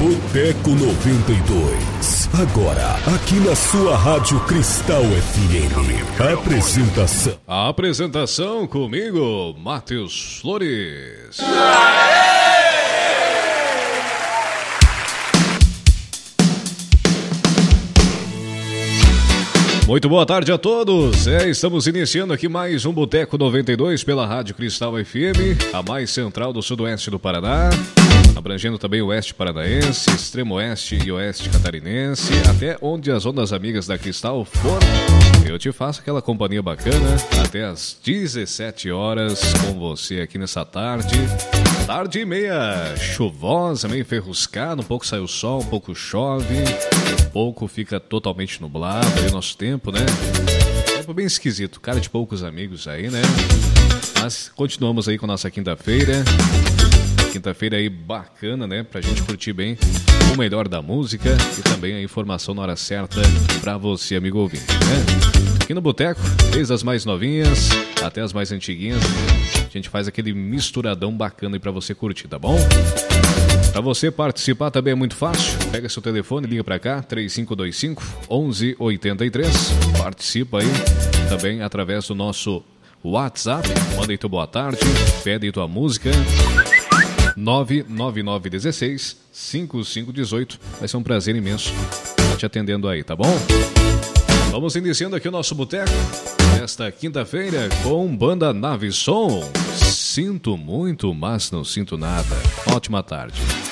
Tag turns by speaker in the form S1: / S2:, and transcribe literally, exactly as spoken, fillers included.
S1: Boteco noventa e dois. Agora, aqui na sua Rádio Cristal F M. Apresentação.
S2: A apresentação comigo, Matheus Flores. Muito boa tarde a todos. É, estamos iniciando aqui mais um Boteco noventa e dois pela Rádio Cristal F M, a mais central do sudoeste do Paraná, abrangendo também o oeste paranaense, extremo oeste e oeste catarinense, até onde as ondas amigas da Cristal for. Eu te faço aquela companhia bacana até às dezessete horas com você aqui nessa tarde. Tarde e meia chuvosa, meio enferruscada, um pouco sai o sol, um pouco chove, um pouco fica totalmente nublado aí o nosso tempo, né? Tempo bem esquisito, cara de poucos amigos aí, né? Mas continuamos aí com a nossa quinta-feira. Quinta-feira aí bacana, né? Pra gente curtir bem o melhor da música e também a informação na hora certa pra você, amigo ouvinte, né? Aqui no Boteco, desde as mais novinhas até as mais antiguinhas, a gente faz aquele misturadão bacana aí pra você curtir, tá bom? Pra você participar também é muito fácil. Pega seu telefone e liga pra cá, três cinco dois cinco, onze oitenta e três. Participa aí também através do nosso WhatsApp. Manda aí tua boa tarde, pede aí tua música. nove nove nove um seis, cinco cinco um oito. Vai ser um prazer imenso estar te atendendo aí, tá bom? Vamos iniciando aqui o nosso boteco nesta quinta-feira com Banda Nave Som. Sinto muito, mas não sinto nada. Ótima tarde.